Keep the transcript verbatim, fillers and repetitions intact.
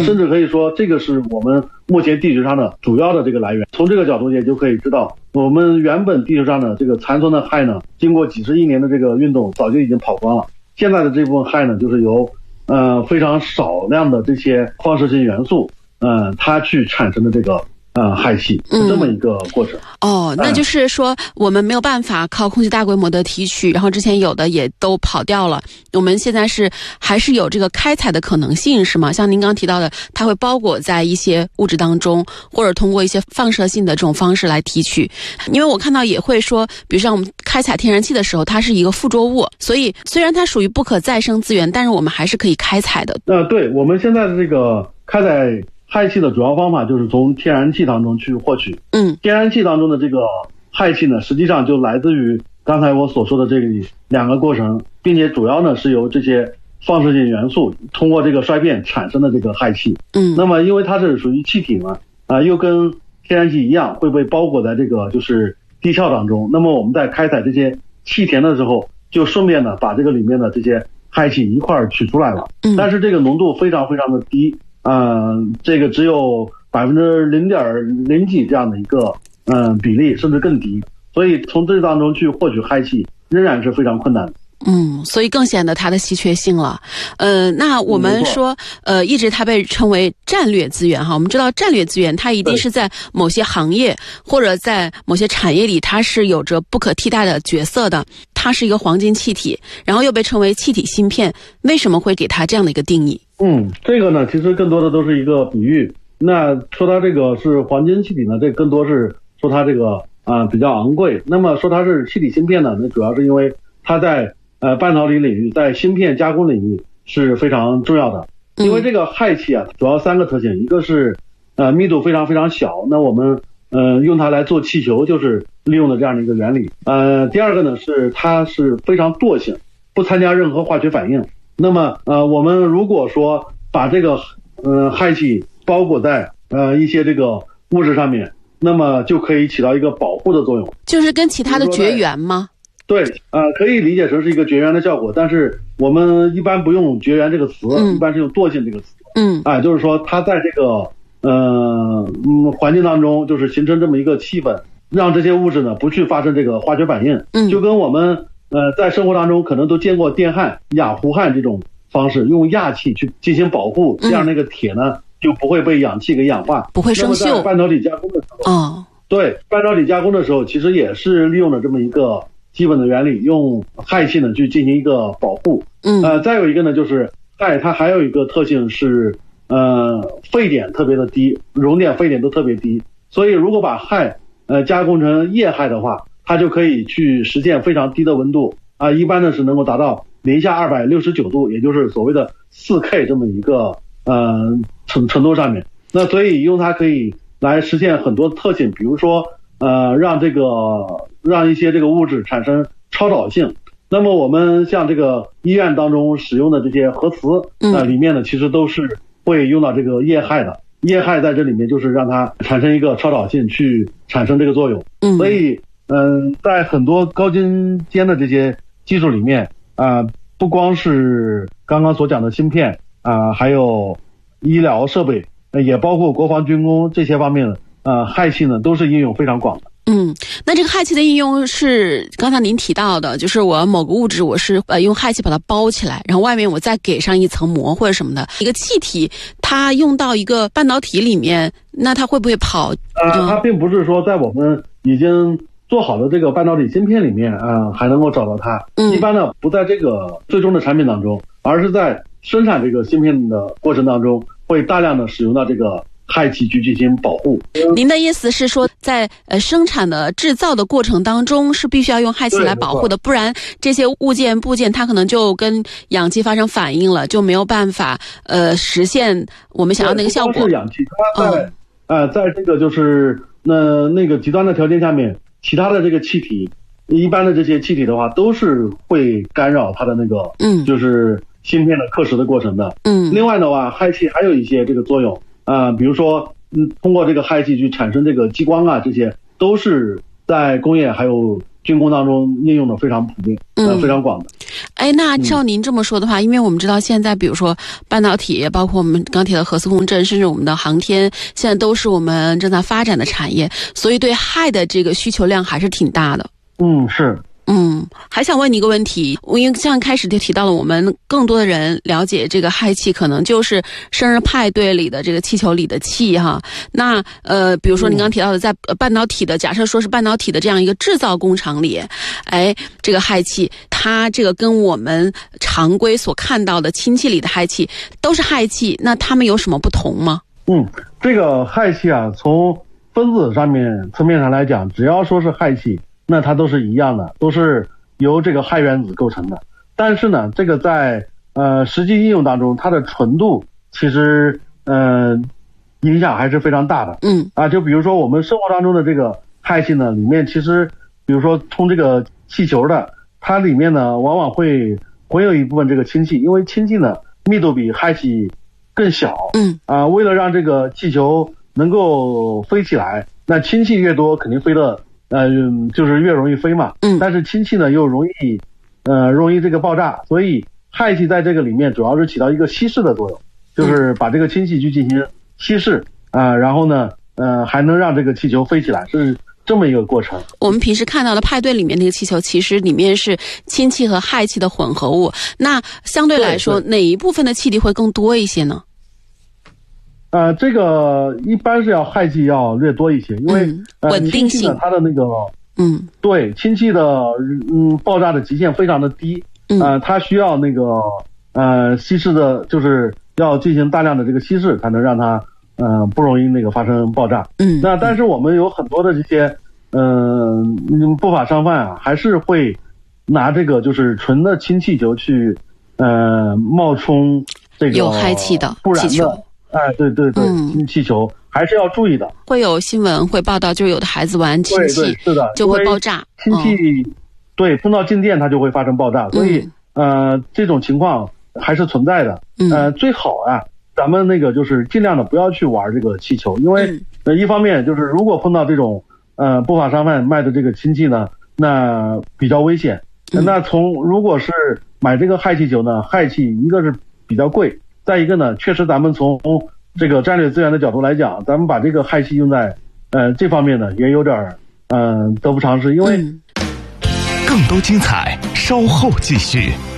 呃，甚至可以说这个是我们目前地球上的主要的这个来源。从这个角度也就可以知道，我们原本地球上的这个残存的氦呢，经过几十亿年的这个运动，早就已经跑光了。现在的这部分氦呢，就是由呃非常少量的这些放射性元素，呃，它去产生的这个。呃，氦气是这么一个过程。 嗯、哦，那就是说我们没有办法靠空气大规模的提取，然后之前有的也都跑掉了。我们现在是还是有这个开采的可能性，是吗？像您刚提到的，它会包裹在一些物质当中，或者通过一些放射性的这种方式来提取。因为我看到也会说，比如像我们开采天然气的时候，它是一个附着物，所以虽然它属于不可再生资源，但是我们还是可以开采的。 呃，对，我们现在的这个开采氦气的主要方法就是从天然气当中去获取。 嗯， 天然气当中的这个氦气呢，实际上就来自于刚才我所说的这个两个过程，并且主要呢是由这些放射性元素通过这个衰变产生的这个氦气。 嗯， 那么因为它是属于气体嘛，啊、呃，又跟天然气一样会被包裹在这个就是地壳当中。那么我们在开采这些气田的时候，就顺便呢把这个里面的这些氦气一块儿取出来了。 嗯， 但是这个浓度非常非常的低。呃，这个只有百分之零点零几这样的一个嗯、呃、比例，甚至更低，所以从这当中去获取氦气仍然是非常困难的。 嗯，所以更显得它的稀缺性了。呃，那我们说，呃，一直它被称为战略资源哈。我们知道战略资源，它一定是在某些行业或者在某些产业里，它是有着不可替代的角色的。它是一个黄金气体，然后又被称为气体芯片。为什么会给它这样的一个定义？ 嗯，这个呢，其实更多的都是一个比喻。那说它这个是黄金气体呢，这更多是说它这个啊、呃、比较昂贵。那么说它是气体芯片呢，那主要是因为它在呃，半导体领域，在芯片加工领域是非常重要的。因为这个氦气啊，主要三个特性，一个是呃密度非常非常小，那我们呃用它来做气球，就是利用的这样的一个原理。呃，第二个呢是它是非常惰性，不参加任何化学反应。那么呃，我们如果说把这个呃氦气包裹在呃一些这个物质上面，那么就可以起到一个保护的作用。 就是跟其他的绝缘吗？ 对，呃，可以理解成是一个绝缘的效果，但是我们一般不用绝缘这个词， 嗯、 一般是用惰性这个词。 嗯， 啊、呃，就是说它在这个呃嗯环境当中，就是形成这么一个气氛，让这些物质呢不去发生这个化学反应。 嗯， 就跟我们呃在生活当中可能都见过电焊、氩弧焊这种方式，用氩气去进行保护，这样那个铁呢、嗯、就不会被氧气给氧化， 不会生锈。 在半导体加工的时候， 哦， 对，半导体加工的时候，其实也是利用了这么一个基本的原理，用氦气呢去进行一个保护。 嗯， 呃，再有一个呢，就是氦它还有一个特性是，呃，沸点特别的低，熔点、沸点都特别低，所以如果把氦呃加工成液氦的话，它就可以去实现非常低的温度啊、呃，一般呢是能够达到零下二百六十九度，也就是所谓的四 K 这么一个呃程程度上面。那所以用它可以来实现很多特性，比如说呃让这个让一些这个物质产生超导性。那么我们像这个医院当中使用的这些核磁呃里面呢，其实都是会用到这个液氦的。液氦在这里面就是让它产生一个超导性去产生这个作用。 嗯， 所以嗯、呃，在很多高精尖的这些技术里面啊、呃，不光是刚刚所讲的芯片啊、呃，还有医疗设备，也包括国防军工这些方面，呃，氦气呢都是应用非常广的。 嗯，那这个氦气的应用是刚才您提到的，就是我某个物质我是呃用氦气把它包起来，然后外面我再给上一层膜或者什么的一个气体，它用到一个半导体里面，那它会不会跑？ 呃，它并不是说在我们已经做好的这个半导体芯片里面啊、呃、还能够找到它。 嗯， 一般呢不在这个最终的产品当中，而是在生产这个芯片的过程当中会大量的使用到这个氦气去进行保护。 您的意思是说，在呃生产的制造的过程当中是必须要用氦气来保护的，不然这些物件部件它可能就跟氧气发生反应了，就没有办法呃实现我们想要那个效果。 不光是氧气，它在、嗯、呃在这个就是那那个极端的条件下面，其他的这个气体，一般的这些气体的话，都是会干扰它的那个嗯就是芯片的刻蚀的过程的。 嗯， 另外的话，氦气还有一些这个作用。啊、呃，比如说，嗯，通过这个氦气去产生这个激光啊，这些都是在工业还有军工当中应用的非常普遍，呃，非常广的。 哎，那照您这么说的话，嗯、因为我们知道现在比如说半导体，包括我们刚提到核磁共振，甚至我们的航天，现在都是我们正在发展的产业，所以对氦的这个需求量还是挺大的。 嗯，是。 嗯，还想问你一个问题，因为像开始就提到了，我们更多的人了解这个氦气，可能就是生日派对里的这个气球里的气哈。那呃，比如说您刚提到的，在半导体的，假设说是半导体的这样一个制造工厂里，哎，这个氦气，它这个跟我们常规所看到的氢气里的氦气都是氦气，那它们有什么不同吗？ 嗯，这个氦气啊，从分子上面层面上来讲，只要说是氦气，那它都是一样的，都是由这个氦原子构成的。但是呢，这个在呃实际应用当中，它的纯度其实呃影响还是非常大的。 嗯啊，就比如说我们生活当中的这个氦气呢，里面其实比如说充这个气球的，它里面呢往往会混有一部分这个氢气，因为氢气呢密度比氦气更小。 嗯啊，为了让这个气球能够飞起来，那氢气越多，肯定飞得呃，就是越容易飞嘛。 嗯。 但是氢气呢又容易，呃，容易这个爆炸，所以氦气在这个里面主要是起到一个稀释的作用，就是把这个氢气去进行稀释啊、呃，然后呢，呃，还能让这个气球飞起来，是这么一个过程。 我们平时看到的派对里面那个气球，其实里面是氢气和氦气的混合物。那相对来说，哪一部分的气体会更多一些呢？ 呃，这个一般是要氦气要略多一些，因为、 嗯、 呃稳定性， 它的那个嗯， 对，氢气的嗯爆炸的极限非常的低，呃，它需要那个呃稀释的，就是要进行大量的这个稀释，才能让它呃不容易那个发生爆炸。 嗯， 那但是我们有很多的这些嗯、呃、不法商贩啊，还是会拿这个就是纯的氢气球去呃冒充这个有氦气的气球。 哎，对对对，氢气球还是要注意的。 会有新闻会报道，就有的孩子玩氢气， 对对是的， 就会爆炸。 氢气、嗯、对碰到静电它就会发生爆炸，所以、嗯、呃这种情况还是存在的。 嗯、 呃最好啊，咱们那个就是尽量的不要去玩这个气球，因为、嗯、呃一方面就是如果碰到这种呃不法商贩卖的这个氢气呢，那比较危险。嗯、那从如果是买这个氦气球呢，氦气一个是比较贵。再一个呢，确实咱们从这个战略资源的角度来讲，咱们把这个氦气用在呃这方面呢，也有点嗯、呃、得不偿失，因为、 嗯、更多精彩稍后继续。